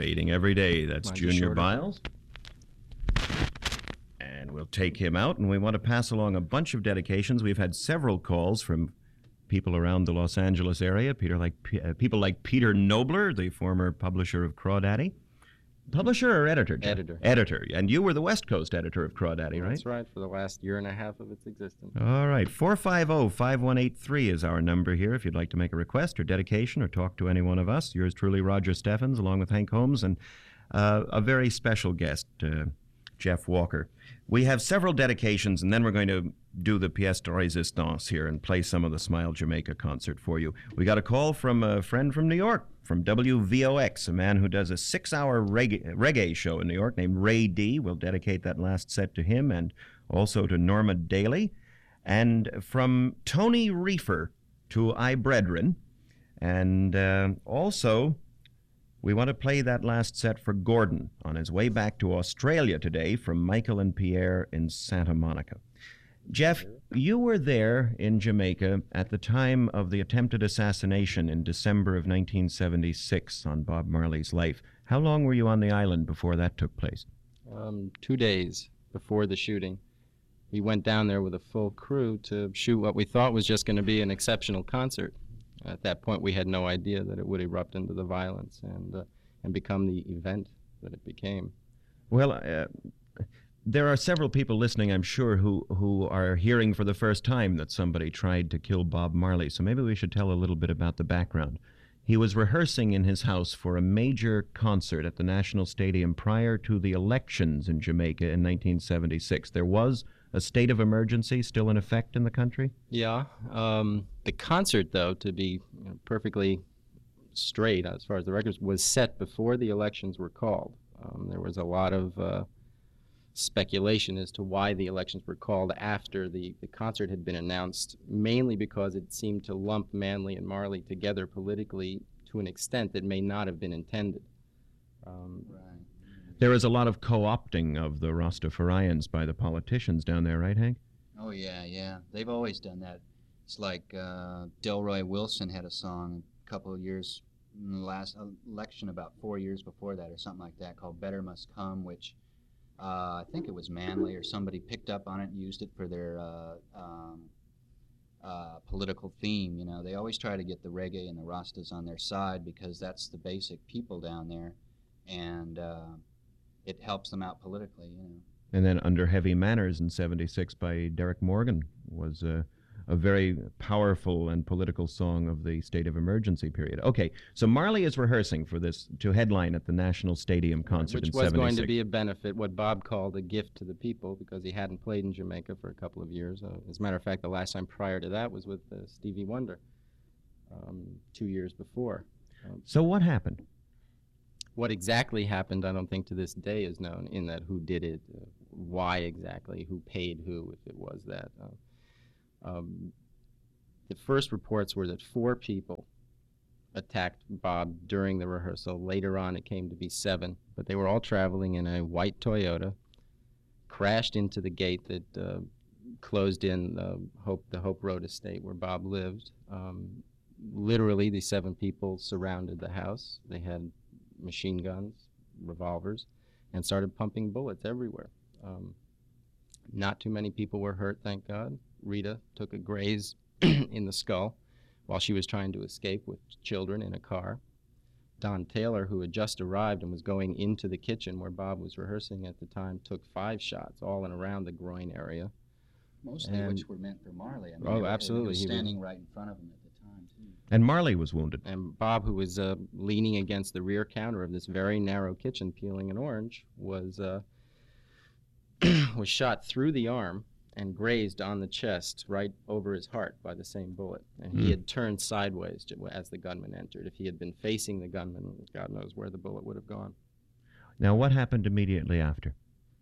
fading every day. That's Mine's Junior shorter. Biles. And we'll take him out, and we want to pass along a bunch of dedications. We've had several calls from people around the Los Angeles area, people like Peter Nobler, the former publisher of Crawdaddy. Publisher or editor, John? Editor. Editor. And you were the West Coast editor of Crawdaddy, right? That's right, for the last year and a half of its existence. All right. 450-5183 is our number here if you'd like to make a request or dedication or talk to any one of us. Yours truly, Roger Steffens, along with Hank Holmes, and a very special guest, Jeff Walker. We have several dedications, and then we're going to do the pièce de résistance here and play some of the Smile Jamaica concert for you. We got a call from a friend from New York, from WVOX, a man who does a 6-hour reggae show in New York named Ray D. We'll dedicate that last set to him and also to Norma Daly. And from Tony Reefer to I Brethren. And also, we want to play that last set for Gordon on his way back to Australia today from Michael and Pierre in Santa Monica. Jeff, you were there in Jamaica at the time of the attempted assassination in December of 1976 on Bob Marley's life. How long were you on the island before that took place? 2 days before the shooting. We went down there with a full crew to shoot what we thought was just going to be an exceptional concert. At that point, we had no idea that it would erupt into the violence and become the event that it became. Well, there are several people listening, I'm sure, who are hearing for the first time that somebody tried to kill Bob Marley. So maybe we should tell a little bit about the background. He was rehearsing in his house for a major concert at the National Stadium prior to the elections in Jamaica in 1976. There was a state of emergency still in effect in the country? Yeah. The concert, though, to be perfectly straight as far as the records, was set before the elections were called. There was a lot of speculation as to why the elections were called after the concert had been announced, mainly because it seemed to lump Manley and Marley together politically to an extent that may not have been intended. Right. There is a lot of co-opting of the Rastafarians by the politicians down there, right, Hank? Oh, yeah. They've always done that. It's like Delroy Wilson had a song a couple of years in the last election, about 4 years before that or something like that, called Better Must Come, which I think it was Manley or somebody picked up on it and used it for their political theme. You know, they always try to get the reggae and the Rastas on their side because that's the basic people down there, and it helps them out politically, you know. And then Under Heavy Manners in 76 by Derek Morgan was a very powerful and political song of the state of emergency period. Okay, so Marley is rehearsing for this to headline at the National Stadium concert in 76. Which was going to be a benefit, what Bob called a gift to the people, because he hadn't played in Jamaica for a couple of years. As a matter of fact, the last time prior to that was with Stevie Wonder 2 years before. So what happened? What exactly happened, I don't think to this day is known, in that who did it, why exactly, who paid who, if it was that. The first reports were that 4 people attacked Bob during the rehearsal. Later on, it came to be 7, but they were all traveling in a white Toyota, crashed into the gate that closed in the Hope Road estate where Bob lived. Literally, the 7 people surrounded the house. They had machine guns, revolvers, and started pumping bullets everywhere. Not too many people were hurt, thank God. Rita took a graze in the skull while she was trying to escape with children in a car. Don Taylor, who had just arrived and was going into the kitchen where Bob was rehearsing at the time, took 5 shots all and around the groin area. Mostly which were meant for Marley. I mean, Oh, absolutely. He was standing right in front of him at the time, too. And Marley was wounded. And Bob, who was leaning against the rear counter of this very narrow kitchen peeling an orange, was was shot through the arm and grazed on the chest right over his heart by the same bullet. And he had turned sideways as the gunman entered. If he had been facing the gunman, God knows where the bullet would have gone. Now, what happened immediately after?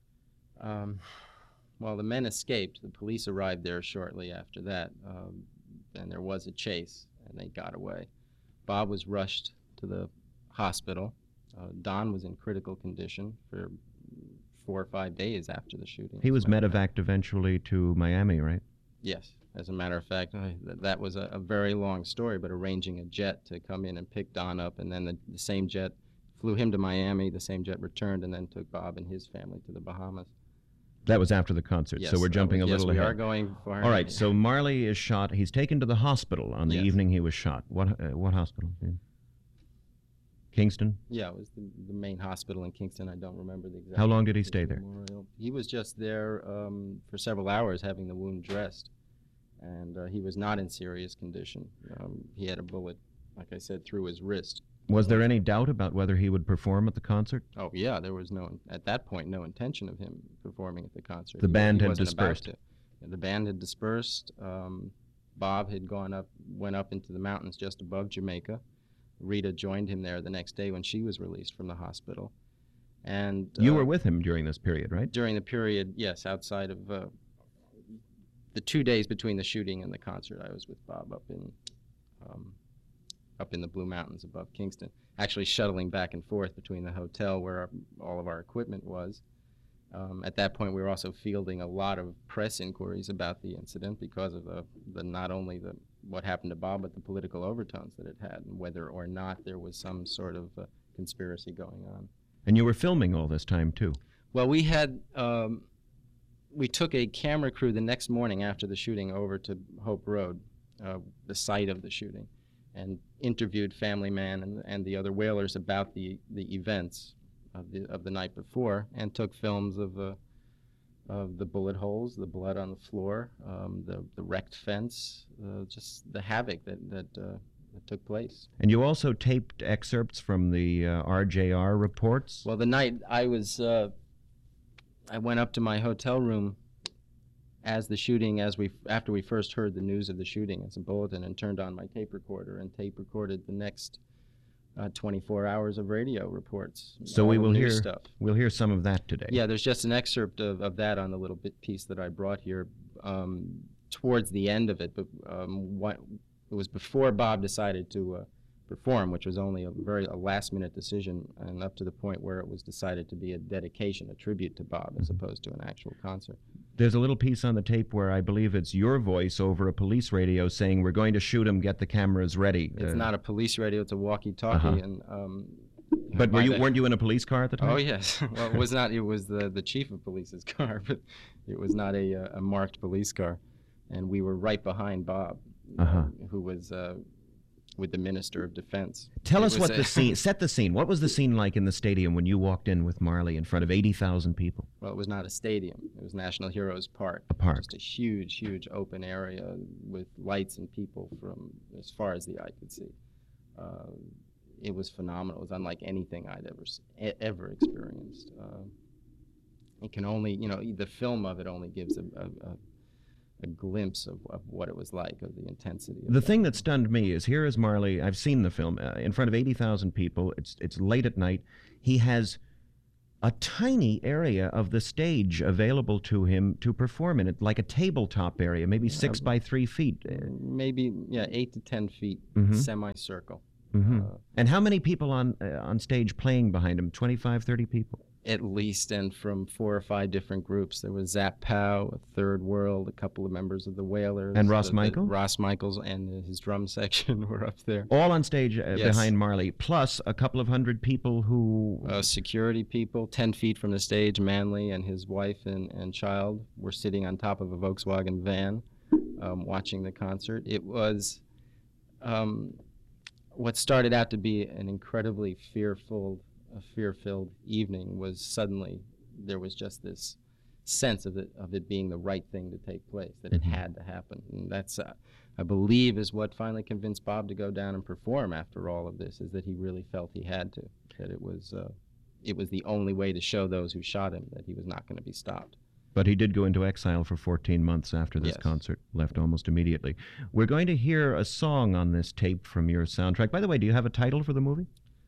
Well, the men escaped. The police arrived there shortly after that, and there was a chase, and they got away. Bob was rushed to the hospital. Don was in critical condition for 4 or 5 days after the shooting. He was medevaced eventually to Miami, right? Yes. As a matter of fact, that was a very long story, but arranging a jet to come in and pick Don up, and then the same jet flew him to Miami. The same jet returned and then took Bob and his family to the Bahamas. That was after the concert, Yes, so we're jumping a yes, little we ahead. are going far. All right, so Marley is shot. He's taken to the hospital on the Yes. evening he was shot. What hospital? Kingston? Yeah, it was the main hospital in Kingston. I don't remember the exact. How long did he stay there? Memorial. He was just there for several hours having the wound dressed, and he was not in serious condition. He had a bullet, like I said, through his wrist. Was there any doubt about whether he would perform at the concert? Oh yeah, there was at that point no intention of him performing at the concert. The band had wasn't about dispersed. to. The band had dispersed. Bob had went up into the mountains just above Jamaica. Rita joined him there the next day when she was released from the hospital. And You were with him during this period, right? during the period, yes, outside of the 2 days between the shooting and the concert, I was with Bob up in the Blue Mountains above Kingston, actually shuttling back and forth between the hotel where all of our equipment was. At that point, we were also fielding a lot of press inquiries about the incident because of not only what happened to Bob, but the political overtones that it had, and whether or not there was some sort of conspiracy going on. And you were filming all this time, too. Well, we took a camera crew the next morning after the shooting over to Hope Road, the site of the shooting, and interviewed Family Man and the other whalers about the events of the night before, and took films of the bullet holes, the blood on the floor, the wrecked fence, just the havoc that took place. And you also taped excerpts from the RJR reports? Well, the night I went up to my hotel room after we first heard the news of the shooting as a bulletin, and turned on my tape recorder and tape recorded the next 24 hours of radio reports. So all we the will news hear stuff. We'll hear some of that today. Yeah, there's just an excerpt of that on the little piece that I brought here towards the end of it. But it was before Bob decided to perform, which was only a last-minute decision, and up to the point where it was decided to be a dedication, a tribute to Bob, as opposed to an actual concert. There's a little piece on the tape where I believe it's your voice over a police radio saying, "We're going to shoot him, get the cameras ready." It's not a police radio, it's a walkie-talkie. And But weren't you in a police car at the time? Oh, yes. Well, it was not. It was the chief of police's car, but it was not a marked police car. And we were right behind Bob, who was with the Minister of Defense. Tell us what set the scene. What was the scene like in the stadium when you walked in with Marley in front of 80,000 people? Well, it was not a stadium. It was National Heroes Park. A park. Just a huge, huge open area with lights and people from as far as the eye could see. It was phenomenal. It was unlike anything I'd ever experienced. It can only, the film of it only gives a glimpse of what it was like, of the intensity. The thing that stunned me is here is Marley. I've seen the film in front of 80,000 people. It's late at night. He has a tiny area of the stage available to him to perform in it, like a tabletop area, maybe 6 by 3 feet. Maybe 8 to 10 feet, semicircle. And how many people on stage playing behind him? 25, 30 people? At least, and from 4 or 5 different groups. There was Zap Pow, a Third World, a couple of members of the Wailers. And Ross Michael? Ross Michaels and his drum section were up there. All on stage Yes. behind Marley, plus a couple of hundred people who... Security people, 10 feet from the stage, Manley and his wife and child were sitting on top of a Volkswagen van watching the concert. It was what started out to be an incredibly fear-filled evening was suddenly there was just this sense of it being the right thing to take place, that it had to happen. And that's, I believe, is what finally convinced Bob to go down and perform after all of this, is that he really felt he had to, that it was the only way to show those who shot him that he was not going to be stopped. But he did go into exile for 14 months after this concert, left almost immediately. We're going to hear a song on this tape from your soundtrack. By the way, do you have a title for the movie?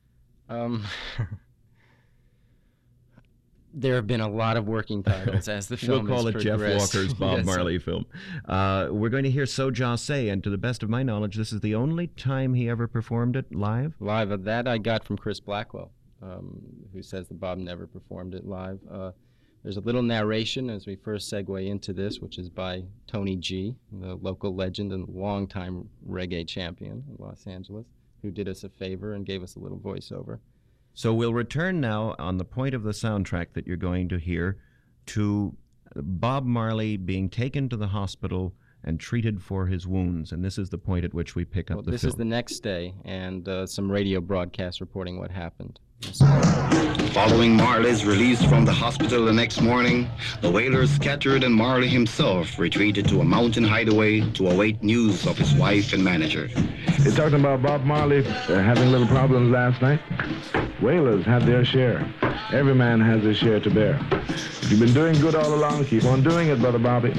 There have been a lot of working titles as the film We'll call it Jeff progressed. Walker's Bob Yes. Marley film. We're going to hear So Ja Say, and to the best of my knowledge, this is the only time he ever performed it live? Live, that I got from Chris Blackwell, who says that Bob never performed it live. There's a little narration as we first segue into this, which is by Tony G., the local legend and longtime reggae champion in Los Angeles, who did us a favor and gave us a little voiceover. So we'll return now on the point of the soundtrack that you're going to hear to Bob Marley being taken to the hospital and treated for his wounds. And this is the point at which we pick up the This film. is the next day, and some radio broadcasts reporting what happened. Following Marley's release from the hospital the next morning, the Wailers scattered and Marley himself retreated to a mountain hideaway to await news of his wife and manager. You're talking about Bob Marley having little problems last night? Wailers had their share. Every man has his share to bear. You've been doing good all along. Keep on doing it, Brother Bobby.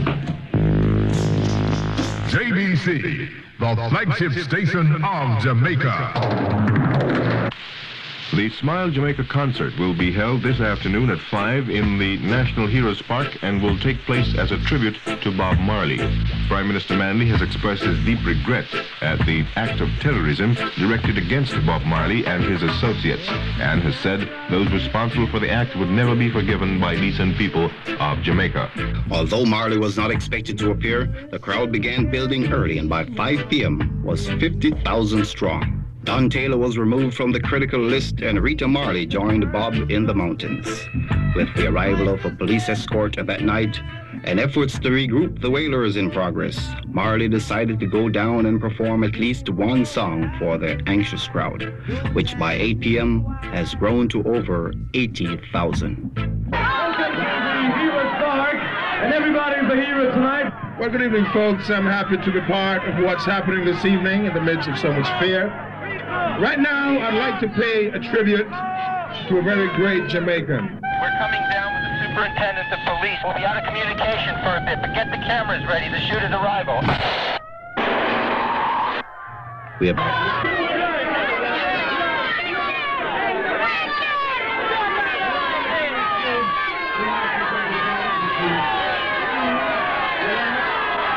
JBC, the flagship station of Jamaica. The Smile Jamaica concert will be held this afternoon at 5 in the National Heroes Park and will take place as a tribute to Bob Marley. Prime Minister Manley has expressed his deep regret at the act of terrorism directed against Bob Marley and his associates, and has said those responsible for the act would never be forgiven by decent people of Jamaica. Although Marley was not expected to appear, the crowd began building early and by 5 p.m. was 50,000 strong. Don Taylor was removed from the critical list and Rita Marley joined Bob in the mountains. With the arrival of a police escort that night and efforts to regroup the Wailers in progress, Marley decided to go down and perform at least one song for the anxious crowd, which by 8 p.m. has grown to over 80,000. And everybody's a hero tonight. Well, good evening, folks. I'm happy to be part of what's happening this evening in the midst of so much fear. Right now, I'd like to pay a tribute to a very great Jamaican. We're coming down with the superintendent of police. We'll be out of communication for a bit, but get the cameras ready to shoot his arrival. We have